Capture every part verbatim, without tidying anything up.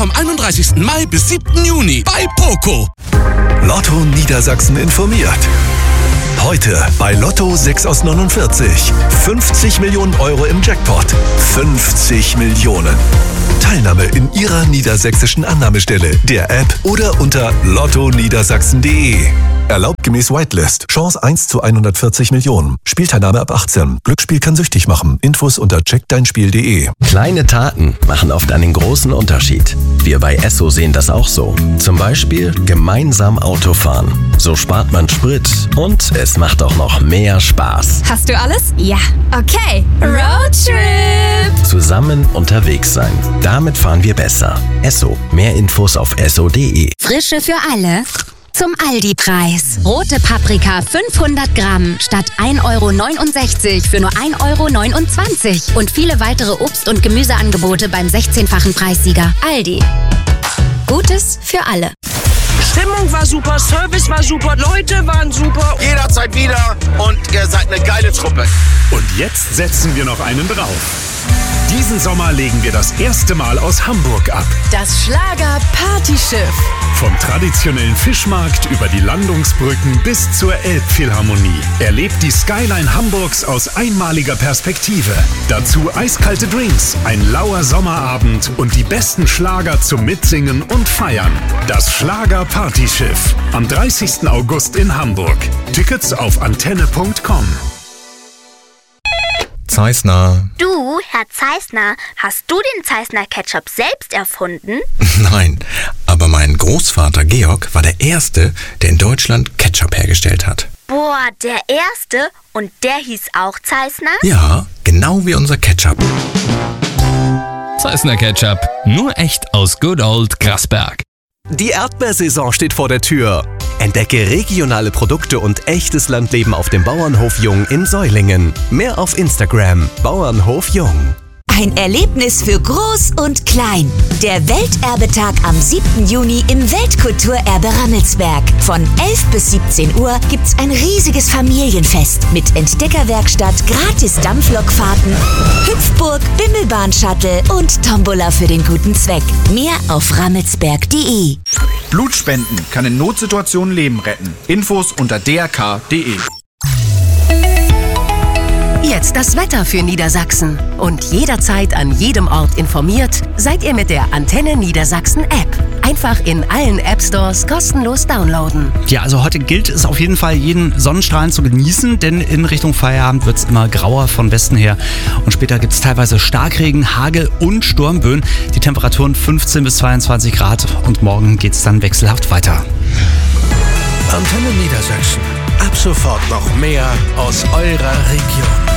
vom einunddreißigsten Mai bis siebten Juni bei Poco. Lotto Niedersachsen informiert. Heute bei Lotto sechs aus neunundvierzig. fünfzig Millionen Euro im Jackpot. fünfzig Millionen. Teilnahme in Ihrer niedersächsischen Annahmestelle, der App oder unter lotto niedersachsen punkt de. Erlaubt gemäß Whitelist. Chance eins zu hundertvierzig Millionen. Spielteilnahme ab achtzehn. Glücksspiel kann süchtig machen. Infos unter check dein spiel punkt de. Kleine Taten machen oft einen großen Unterschied. Wir bei Esso sehen das auch so. Zum Beispiel gemeinsam Autofahren. So spart man Sprit und es macht auch noch mehr Spaß. Hast du alles? Ja. Okay. Roadtrip! Zusammen unterwegs sein. Damit fahren wir besser. Esso. Mehr Infos auf esso punkt de. Frische für alle. Zum Aldi-Preis. Rote Paprika fünfhundert Gramm statt ein Euro neunundsechzig für nur ein Euro neunundzwanzig. Und viele weitere Obst- und Gemüseangebote beim sechzehnfachen Preissieger. Aldi. Gutes für alle. Stimmung war super, Service war super, Leute waren super. Jederzeit wieder und ihr seid eine geile Truppe. Und jetzt setzen wir noch einen drauf. Diesen Sommer legen wir das erste Mal aus Hamburg ab. Das Schlager-Partyschiff. Vom traditionellen Fischmarkt über die Landungsbrücken bis zur Elbphilharmonie. Erlebt die Skyline Hamburgs aus einmaliger Perspektive. Dazu eiskalte Drinks, ein lauer Sommerabend und die besten Schlager zum Mitsingen und Feiern. Das Schlager-Partyschiff. Am dreißigsten August in Hamburg. Tickets auf antenne punkt com. Zeissner. Du, Herr Zeissner, hast du den Zeissner Ketchup selbst erfunden? Nein, aber mein Großvater Georg war der Erste, der in Deutschland Ketchup hergestellt hat. Boah, der Erste? Und der hieß auch Zeissner? Ja, genau wie unser Ketchup. Zeissner Ketchup, nur echt aus Good Old Grasberg. Die Erdbeersaison steht vor der Tür. Entdecke regionale Produkte und echtes Landleben auf dem Bauernhof Jung in Säulingen. Mehr auf Instagram, Bauernhof Jung. Ein Erlebnis für Groß und Klein. Der Welterbetag am siebten Juni im Weltkulturerbe Rammelsberg. Von elf bis siebzehn Uhr gibt's ein riesiges Familienfest mit Entdeckerwerkstatt, gratis Dampflokfahrten, Hüpfburg, Bimmelbahn-Shuttle und Tombola für den guten Zweck. Mehr auf rammelsberg punkt de. Blutspenden kann in Notsituationen Leben retten. Infos unter d r k punkt de. Jetzt das Wetter für Niedersachsen. Und jederzeit an jedem Ort informiert, seid ihr mit der Antenne Niedersachsen App. Einfach in allen App-Stores kostenlos downloaden. Ja, also heute gilt es auf jeden Fall, jeden Sonnenstrahlen zu genießen, denn in Richtung Feierabend wird es immer grauer von Westen her. Und später gibt es teilweise Starkregen, Hagel und Sturmböen. Die Temperaturen fünfzehn bis zweiundzwanzig Grad und morgen geht es dann wechselhaft weiter. Antenne Niedersachsen. Ab sofort noch mehr aus eurer Region.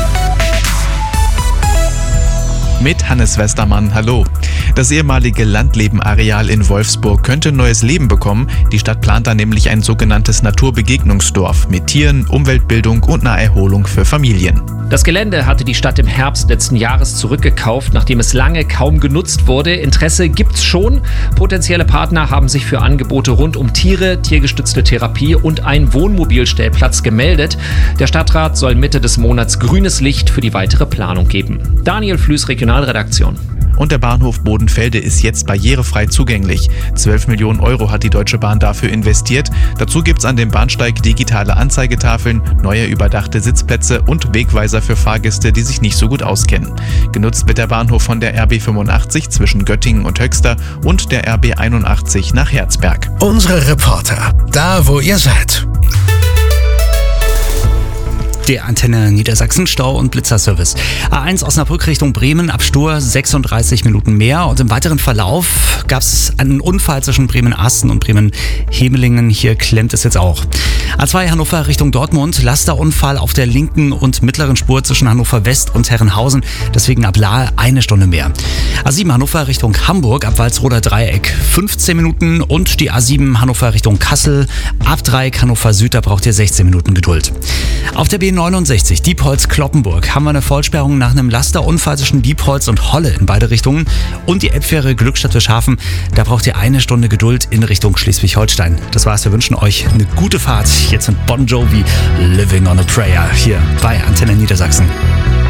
Mit Hannes Westermann, hallo. Das ehemalige Landlebenareal in Wolfsburg könnte neues Leben bekommen. Die Stadt plant da nämlich ein sogenanntes Naturbegegnungsdorf mit Tieren, Umweltbildung und einer Erholung für Familien. Das Gelände hatte die Stadt im Herbst letzten Jahres zurückgekauft, nachdem es lange kaum genutzt wurde. Interesse gibt's schon. Potenzielle Partner haben sich für Angebote rund um Tiere, tiergestützte Therapie und einen Wohnmobilstellplatz gemeldet. Der Stadtrat soll Mitte des Monats grünes Licht für die weitere Planung geben. Daniel Flüß, Regionalredaktion. Und der Bahnhof Bodenfelde ist jetzt barrierefrei zugänglich. zwölf Millionen Euro hat die Deutsche Bahn dafür investiert. Dazu gibt's an dem Bahnsteig digitale Anzeigetafeln, neue überdachte Sitzplätze und Wegweiser für Fahrgäste, die sich nicht so gut auskennen. Genutzt wird der Bahnhof von der R B fünfundachtzig zwischen Göttingen und Höxter und der R B einundachtzig nach Herzberg. Unsere Reporter, da wo ihr seid. Der Antenne Niedersachsen Stau- und Blitzerservice. A eins Osnabrück Richtung Bremen ab Stur sechsunddreißig Minuten mehr. Und im weiteren Verlauf gab es einen Unfall zwischen Bremen-Asten und Bremen-Hemelingen. Hier klemmt es jetzt auch. A zwei Hannover Richtung Dortmund. Lasterunfall auf der linken und mittleren Spur zwischen Hannover West und Herrenhausen. Deswegen ab Lahe eine Stunde mehr. A sieben Hannover Richtung Hamburg ab Walsroder Dreieck fünfzehn Minuten. Und die A sieben Hannover Richtung Kassel ab Dreieck Hannover Süd. Da braucht ihr sechzehn Minuten Geduld. Auf der B neunundsechzig Diepholz-Kloppenburg haben wir eine Vollsperrung nach einem Lasterunfall zwischen Diepholz und Holle in beide Richtungen. Und die Elbfähre Glückstadt-Fischhafen, da braucht ihr eine Stunde Geduld in Richtung Schleswig-Holstein. Das war's, wir wünschen euch eine gute Fahrt. Jetzt mit Bon Jovi, Living on a Prayer, hier bei Antenne Niedersachsen.